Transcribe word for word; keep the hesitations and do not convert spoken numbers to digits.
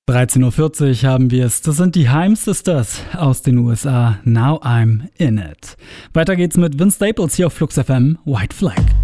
dreizehn Uhr vierzig haben wir es. Das sind die Haim Sisters aus den U S A. Now I'm in it. Weiter geht's mit Vince Staples hier auf Flux F M. White Flag.